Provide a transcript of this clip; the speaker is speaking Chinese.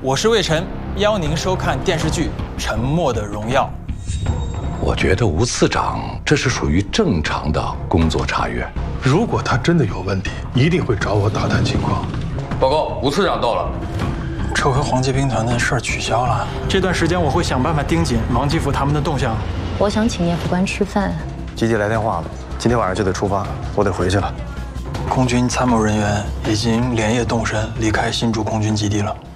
我是魏晨，邀您收看电视剧《沉默的荣耀》。 我觉得吴次长这是属于正常的工作查阅。 如果他真的有问题，一定会找我打探情况。 报告，吴次长到了。 这回黄捷兵团的事儿取消了。这段时间我会想办法盯紧王继福他们的动向。 我想请聂副官吃饭。 基地来电话了，今天晚上就得出发，我得回去了。 空军参谋人员已经连夜动身离开新竹空军基地了。